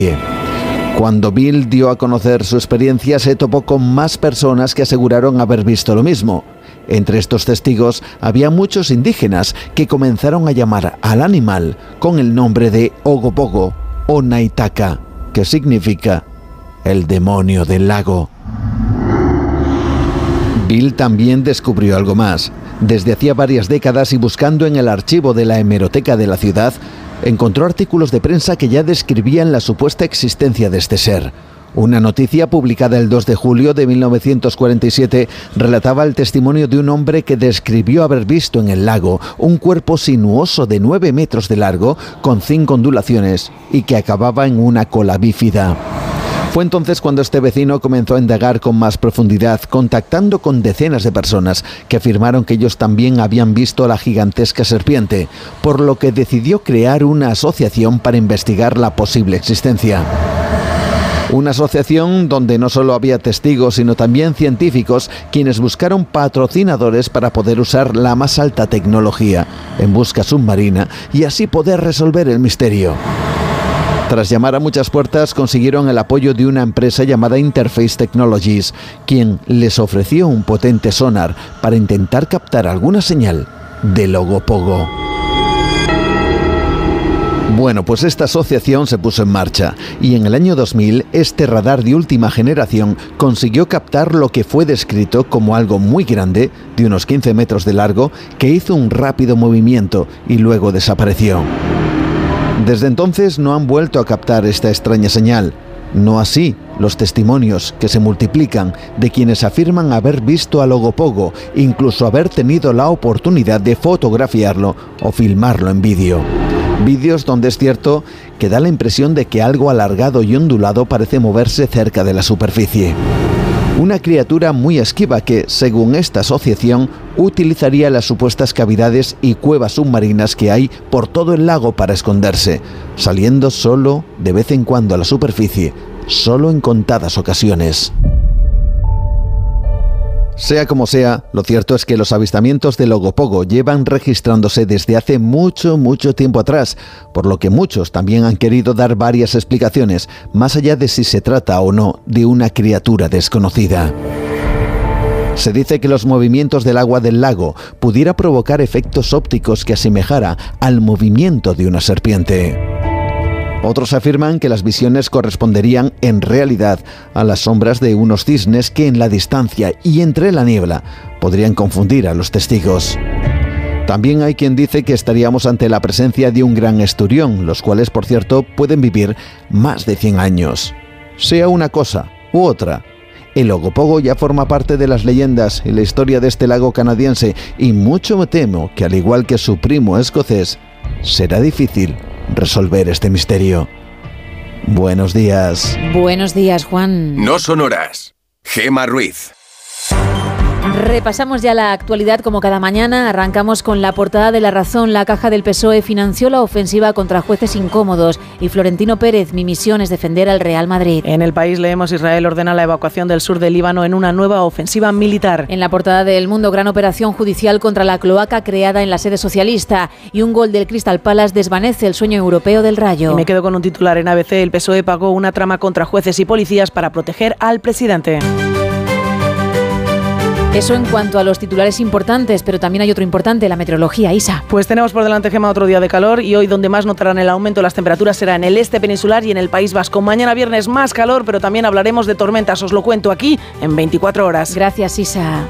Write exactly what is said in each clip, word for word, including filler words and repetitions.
Cuando Bill dio a conocer su experiencia, se topó con más personas que aseguraron haber visto lo mismo. Entre estos testigos había muchos indígenas que comenzaron a llamar al animal con el nombre de Ogopogo o Naitaka, que significa el demonio del lago. Bill también descubrió algo más. Desde hacía varias décadas y buscando en el archivo de la hemeroteca de la ciudad, encontró artículos de prensa que ya describían la supuesta existencia de este ser. Una noticia publicada el dos de julio de mil novecientos cuarenta y siete relataba el testimonio de un hombre que describió haber visto en el lago un cuerpo sinuoso de nueve metros de largo con cinco ondulaciones y que acababa en una cola bífida. Fue entonces cuando este vecino comenzó a indagar con más profundidad, contactando con decenas de personas que afirmaron que ellos también habían visto la gigantesca serpiente, por lo que decidió crear una asociación para investigar la posible existencia. Una asociación donde no solo había testigos, sino también científicos, quienes buscaron patrocinadores para poder usar la más alta tecnología en busca submarina y así poder resolver el misterio. Tras llamar a muchas puertas, consiguieron el apoyo de una empresa llamada Interface Technologies, quien les ofreció un potente sonar para intentar captar alguna señal del Ogopogo. Bueno, pues esta asociación se puso en marcha y en el año dos mil este radar de última generación consiguió captar lo que fue descrito como algo muy grande, de unos quince metros de largo, que hizo un rápido movimiento y luego desapareció. Desde entonces no han vuelto a captar esta extraña señal. No así los testimonios que se multiplican de quienes afirman haber visto al Ogopogo, incluso haber tenido la oportunidad de fotografiarlo o filmarlo en vídeo. Vídeos donde es cierto que da la impresión de que algo alargado y ondulado parece moverse cerca de la superficie. Una criatura muy esquiva que, según esta asociación, utilizaría las supuestas cavidades y cuevas submarinas que hay por todo el lago para esconderse, saliendo solo de vez en cuando a la superficie, solo en contadas ocasiones. Sea como sea, lo cierto es que los avistamientos del Ogopogo llevan registrándose desde hace mucho, mucho tiempo atrás, por lo que muchos también han querido dar varias explicaciones, más allá de si se trata o no de una criatura desconocida. Se dice que los movimientos del agua del lago pudiera provocar efectos ópticos que asemejara al movimiento de una serpiente. Otros afirman que las visiones corresponderían en realidad a las sombras de unos cisnes que en la distancia y entre la niebla podrían confundir a los testigos. También hay quien dice que estaríamos ante la presencia de un gran esturión, los cuales, por cierto, pueden vivir más de cien años. Sea una cosa u otra, el Ogopogo ya forma parte de las leyendas y la historia de este lago canadiense y mucho me temo que, al igual que su primo escocés, será difícil resolver este misterio. Buenos días. Buenos días, Juan. No son horas. Gema Ruiz. Repasamos ya la actualidad como cada mañana. Arrancamos con la portada de La Razón. La Caja del P S O E financió la ofensiva contra jueces incómodos. Y Florentino Pérez: mi misión es defender al Real Madrid. En El País leemos: Israel ordena la evacuación del sur del Líbano en una nueva ofensiva militar. En la portada de El Mundo: gran operación judicial contra la cloaca creada en la sede socialista. Y un gol del Crystal Palace desvanece el sueño europeo del Rayo. Y me quedo con un titular en A B C: el P S O E pagó una trama contra jueces y policías para proteger al presidente. Eso en cuanto a los titulares importantes, pero también hay otro importante, la meteorología, Isa. Pues tenemos por delante, Gema, otro día de calor y hoy donde más notarán el aumento de las temperaturas será en el este peninsular y en el País Vasco. Mañana viernes más calor, pero también hablaremos de tormentas, os lo cuento aquí en veinticuatro horas. Gracias, Isa.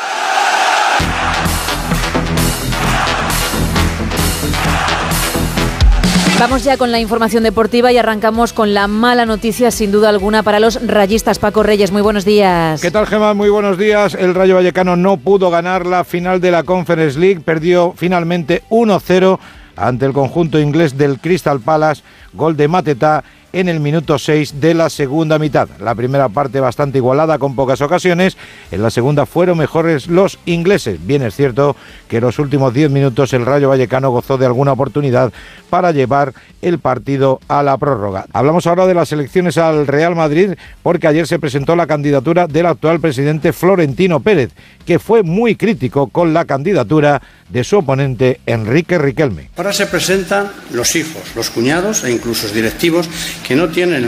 Vamos ya con la información deportiva y arrancamos con la mala noticia, sin duda alguna, para los rayistas. Paco Reyes, muy buenos días. ¿Qué tal, Gemma? Muy buenos días. El Rayo Vallecano no pudo ganar la final de la Conference League, perdió finalmente uno cero ante el conjunto inglés del Crystal Palace, gol de Mateta en el minuto seis de la segunda mitad. La primera parte bastante igualada, con pocas ocasiones. En la segunda fueron mejores los ingleses. Bien es cierto que en los últimos diez minutos el Rayo Vallecano gozó de alguna oportunidad para llevar el partido a la prórroga. Hablamos ahora de las elecciones al Real Madrid, porque ayer se presentó la candidatura del actual presidente Florentino Pérez, que fue muy crítico con la candidatura de su oponente Enrique Riquelme. Ahora se presentan los hijos, los cuñados e incluso los directivos que no tienen